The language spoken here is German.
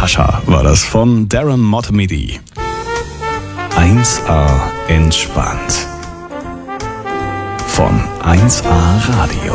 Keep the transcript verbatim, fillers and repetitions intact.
Sascha war das von Darren Motomidi. eins A entspannt. Von eins A Radio.